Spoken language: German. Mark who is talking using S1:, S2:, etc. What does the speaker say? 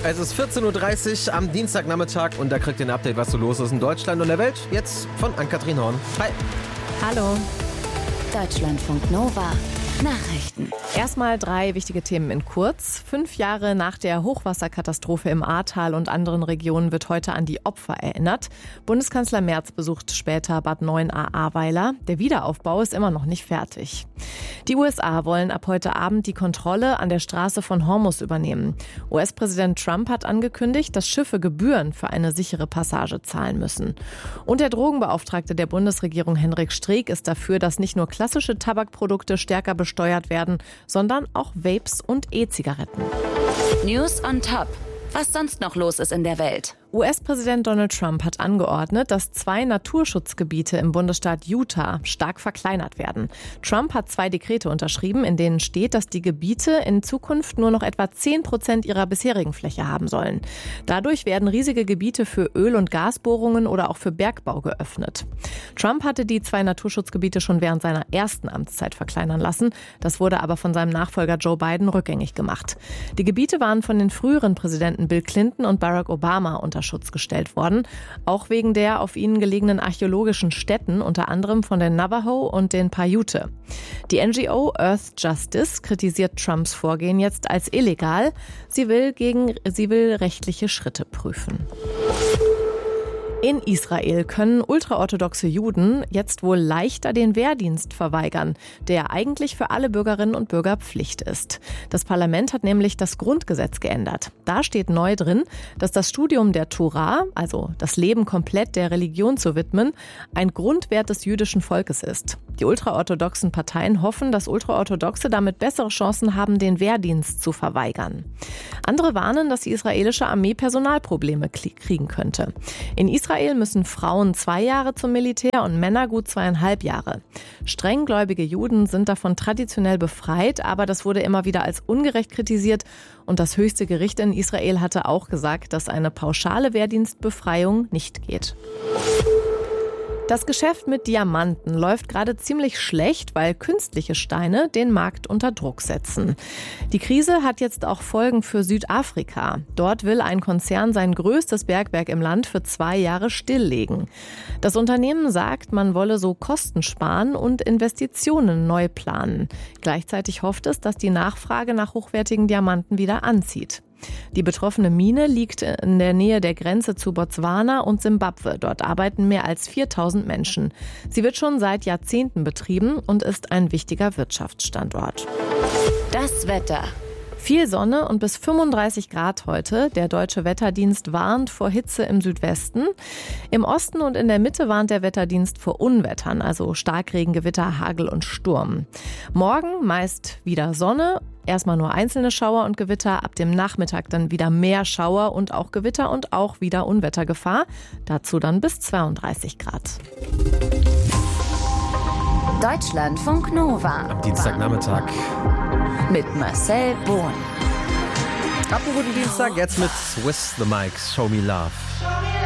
S1: Es ist 14.30 Uhr am Dienstagnachmittag und da kriegt ihr ein Update, was so los ist in Deutschland und der Welt. Jetzt von Ann-Kathrin Horn. Hi.
S2: Hallo.
S3: Deutschlandfunk Nova. Nachrichten.
S2: Erstmal 3 wichtige Themen in kurz. 5 Jahre nach der Hochwasserkatastrophe im Ahrtal und anderen Regionen wird heute an die Opfer erinnert. Bundeskanzler Merz besucht später Bad Neuenahr-Ahrweiler. Der Wiederaufbau ist immer noch nicht fertig. Die USA wollen ab heute Abend die Kontrolle an der Straße von Hormuz übernehmen. US-Präsident Trump hat angekündigt, dass Schiffe Gebühren für eine sichere Passage zahlen müssen. Und der Drogenbeauftragte der Bundesregierung Henrik Streeck ist dafür, dass nicht nur klassische Tabakprodukte stärker besteuert werden, sondern auch Vapes und E-Zigaretten.
S3: News on Top. Was sonst noch los ist in der Welt?
S2: US-Präsident Donald Trump hat angeordnet, dass 2 Naturschutzgebiete im Bundesstaat Utah stark verkleinert werden. Trump hat 2 Dekrete unterschrieben, in denen steht, dass die Gebiete in Zukunft nur noch etwa 10% ihrer bisherigen Fläche haben sollen. Dadurch werden riesige Gebiete für Öl- und Gasbohrungen oder auch für Bergbau geöffnet. Trump hatte die 2 Naturschutzgebiete schon während seiner ersten Amtszeit verkleinern lassen. Das wurde aber von seinem Nachfolger Joe Biden rückgängig gemacht. Die Gebiete waren von den früheren Präsidenten Bill Clinton und Barack Obama unter Schutz gestellt worden, auch wegen der auf ihnen gelegenen archäologischen Stätten, unter anderem von den Navajo und den Paiute. Die NGO Earth Justice kritisiert Trumps Vorgehen jetzt als illegal. Sie will rechtliche Schritte prüfen. In Israel können ultraorthodoxe Juden jetzt wohl leichter den Wehrdienst verweigern, der eigentlich für alle Bürgerinnen und Bürger Pflicht ist. Das Parlament hat nämlich das Grundgesetz geändert. Da steht neu drin, dass das Studium der Tora, also das Leben komplett der Religion zu widmen, ein Grundwert des jüdischen Volkes ist. Die ultraorthodoxen Parteien hoffen, dass Ultraorthodoxe damit bessere Chancen haben, den Wehrdienst zu verweigern. Andere warnen, dass die israelische Armee Personalprobleme kriegen könnte. In Israel müssen Frauen 2 Jahre zum Militär und Männer gut 2,5 Jahre. Strenggläubige Juden sind davon traditionell befreit, aber das wurde immer wieder als ungerecht kritisiert und das höchste Gericht in Israel hatte auch gesagt, dass eine pauschale Wehrdienstbefreiung nicht geht. Das Geschäft mit Diamanten läuft gerade ziemlich schlecht, weil künstliche Steine den Markt unter Druck setzen. Die Krise hat jetzt auch Folgen für Südafrika. Dort will ein Konzern sein größtes Bergwerk im Land für 2 Jahre stilllegen. Das Unternehmen sagt, man wolle so Kosten sparen und Investitionen neu planen. Gleichzeitig hofft es, dass die Nachfrage nach hochwertigen Diamanten wieder anzieht. Die betroffene Mine liegt in der Nähe der Grenze zu Botswana und Simbabwe. Dort arbeiten mehr als 4000 Menschen. Sie wird schon seit Jahrzehnten betrieben und ist ein wichtiger Wirtschaftsstandort.
S3: Das Wetter.
S2: Viel Sonne und bis 35 Grad heute. Der Deutsche Wetterdienst warnt vor Hitze im Südwesten. Im Osten und in der Mitte warnt der Wetterdienst vor Unwettern, also Starkregen, Gewitter, Hagel und Sturm. Morgen meist wieder Sonne. Erstmal nur einzelne Schauer und Gewitter, ab dem Nachmittag dann wieder mehr Schauer und auch Gewitter und auch wieder Unwettergefahr. Dazu dann bis 32 Grad.
S3: Deutschlandfunk Nova.
S1: Am Dienstagnachmittag.
S3: Mit Marcel Bohn.
S1: Ab einen guten Dienstag, jetzt mit With the Mics, Show Me Love.